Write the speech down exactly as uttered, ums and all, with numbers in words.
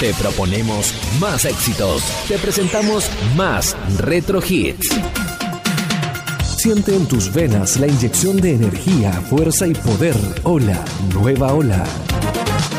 Te proponemos más éxitos. Te presentamos más Retro Hits. Siente en tus venas la inyección de energía, fuerza y poder. Ola, nueva ola.